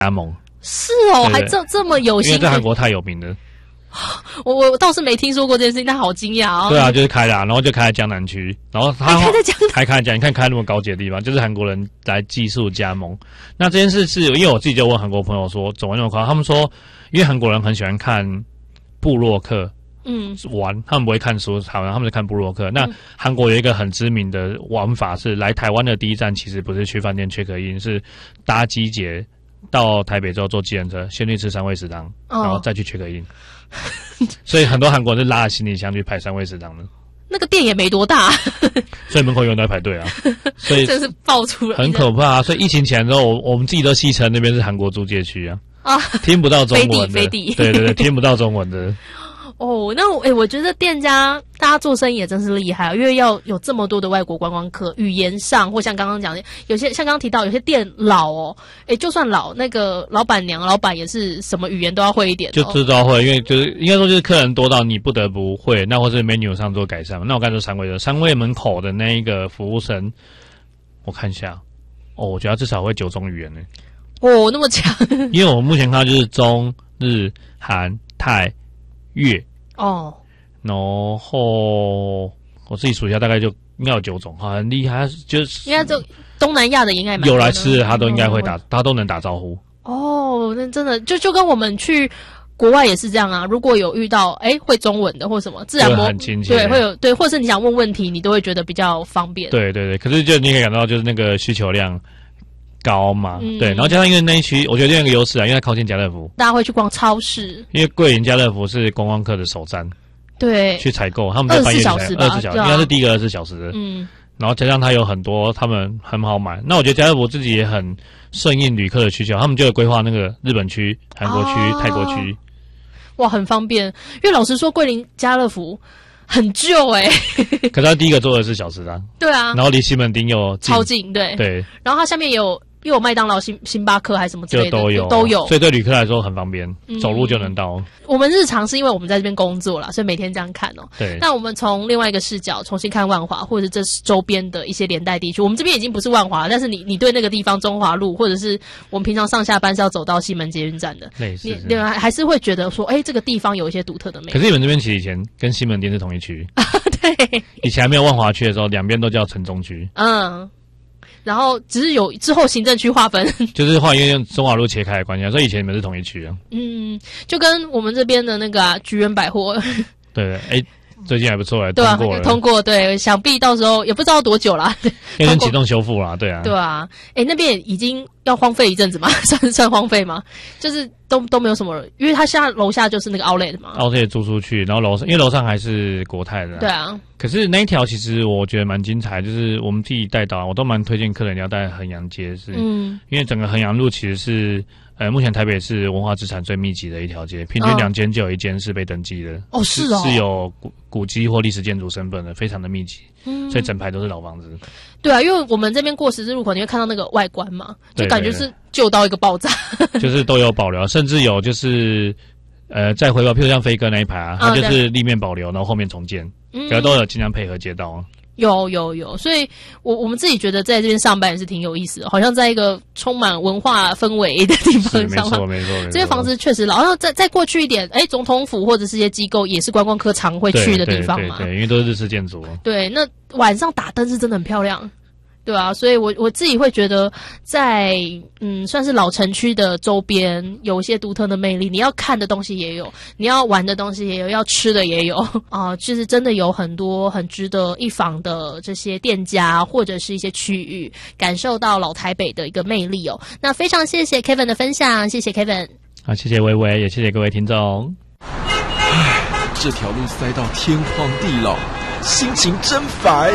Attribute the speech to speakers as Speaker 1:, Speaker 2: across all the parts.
Speaker 1: 加盟。
Speaker 2: 是哦，还这么有心，
Speaker 1: 因为在韩国太有名了。
Speaker 2: 我倒是没听说过这件事情，但好惊讶哦。
Speaker 1: 对啊，就是开了，然后就开在江南区，然后他
Speaker 2: 开在江南，
Speaker 1: 开你看开那么高级的地方，就是韩国人来技术加盟。那这件事是因为我自己就问韩国朋友说怎么那么快，他们说因为韩国人很喜欢看部落客。玩他们不会看书，他们是看部落客。那韩国有一个很知名的玩法是，来台湾的第一站其实不是去饭店 check in， 是搭机捷到台北之后坐计程车，先去吃3味食堂，然后再去 check in。所以很多韩国人是拉着行李箱去排3味食堂的。那
Speaker 2: 个店也没多大，
Speaker 1: 所以门口有人在排队啊。所以
Speaker 2: 这是爆出来
Speaker 1: 很可怕啊！所以疫情前之后，我们自己都戏称那边是韩国租界区啊，听不到中文的，
Speaker 2: 飞地，
Speaker 1: 对，听不到中文的。
Speaker 2: 哦，那我觉得店家大家做生意也真是厉害，因为要有这么多的外国观光客，语言上或像刚刚讲的，有些像刚刚提到有些店老哦，就算老，那个老板娘、老板也是什么语言都要会一点，
Speaker 1: 就知道会，因为就是应该说就是客人多到你不得不会，那或是 menu 上做改善。那我刚才说3位门口的那一个服务生，我看一下，我觉得至少会9种语言呢。
Speaker 2: 哦，那么强！
Speaker 1: 因为我目前看到就是中、日、韩、泰、粤。然后我自己数一下，大概就应该有9种，很厉害。就是应
Speaker 2: 该就东南亚的应该蛮
Speaker 1: 有来吃的，他都应该会他都能打招呼。
Speaker 2: 哦，那真的就跟我们去国外也是这样啊。如果有遇到会中文的或什么，自然
Speaker 1: 很亲切，
Speaker 2: 对，会有对，或是你想问问题，你都会觉得比较方便。
Speaker 1: 对，可是就你可以感到就是那个需求量高嘛，对，然后加上因为那一区，我觉得有一个优势啊，因为它靠近家乐福，
Speaker 2: 大家会去逛超市，
Speaker 1: 因为桂林家乐福是观光客的首站，
Speaker 2: 对，
Speaker 1: 去采购，他们在半夜
Speaker 2: 24小时吧
Speaker 1: ，24小时，应该是第一个24小时的，然后加上它有很多，他们很好买。那我觉得家乐福自己也很顺应旅客的需求，他们就有规划那个日本区、韩国区、泰国区，
Speaker 2: 哇，很方便。因为老实说，桂林家乐福很旧可
Speaker 1: 是他第一个做24小时的，
Speaker 2: 对啊，
Speaker 1: 然后离西门町又
Speaker 2: 超近，对，然后它下面又有麦当劳、星巴克还是什么之类的，都有，
Speaker 1: 所以对旅客来说很方便，走路就能到。
Speaker 2: 我们日常是因为我们在这边工作啦，所以每天这样看哦。
Speaker 1: 对。
Speaker 2: 那我们从另外一个视角重新看万华，或者这周边的一些连带地区，我们这边已经不是万华了，但是你对那个地方中华路，或者是我们平常上下班是要走到西门捷运站的，你还是会觉得说，这个地方有一些独特的魅力。
Speaker 1: 可是你们这边其实以前跟西门町是同一区，对。以前还没有万华区的时候，两边都叫城中区。
Speaker 2: 然后只是有之后行政区划分，
Speaker 1: 就是因为用中华路切开的关系，所以以前你们是同一区啊。
Speaker 2: 就跟我们这边的那个菊园百货，
Speaker 1: 对，最近还不错
Speaker 2: 对啊，
Speaker 1: 通过了，
Speaker 2: 通过，对，想必到时候也不知道多久啦，
Speaker 1: 要先启动修复啦，对啊，
Speaker 2: 对啊，那边已经要荒废一阵子嘛，算荒废吗？就是都没有什么人，因为他现在楼下就是那个 outlet 嘛
Speaker 1: ，outlet 租出去，然后因为楼上还是国泰的，
Speaker 2: 对啊。
Speaker 1: 可是那一条其实我觉得蛮精彩，就是我们自己带导，我都蛮推荐客人要带衡阳街，因为整个衡阳路其实是目前台北市文化资产最密集的一条街，平均2间就有1间是被登记的，
Speaker 2: 是
Speaker 1: 有古迹或历史建筑身份的，非常的密集，所以整排都是老房子。
Speaker 2: 对啊，因为我们这边过十字路口，你会看到那个外观嘛，就感觉是旧到一个爆炸，
Speaker 1: 就是都有保留，甚至有就是再回报，譬如像飞哥那一排啊，它就是立面保留，然后后面重建，都有尽量配合街道。
Speaker 2: 有，所以我们自己觉得在这边上班也是挺有意思的，好像在一个充满文化氛围的地方上班。
Speaker 1: 没错。
Speaker 2: 这些房子确实老，然后再过去一点，总统府或者是一些机构也是观光客常会去的地方嘛。
Speaker 1: 对，因为都是日式建筑。
Speaker 2: 对，那晚上打灯是真的很漂亮。对啊，所以我自己会觉得在算是老城区的周边有一些独特的魅力，你要看的东西也有，你要玩的东西也有，要吃的也有就是真的有很多很值得一访的这些店家或者是一些区域，感受到老台北的一个魅力哦。那非常谢谢 Kevin 的分享，谢谢 Kevin。
Speaker 1: 好，谢谢薇薇，也谢谢各位听众。
Speaker 3: 这条路塞到天荒地老，心情真烦。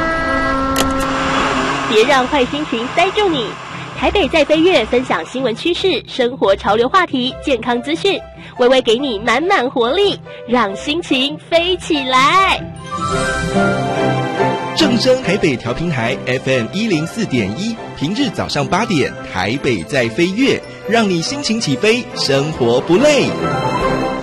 Speaker 4: 别让坏心情塞住你！台北在飞跃，分享新闻趋势、生活潮流话题、健康资讯，微微给你满满活力，让心情飞起来。
Speaker 3: 正声台北调频台 FM104.1，平日早上8点，台北在飞跃，让你心情起飞，生活不累。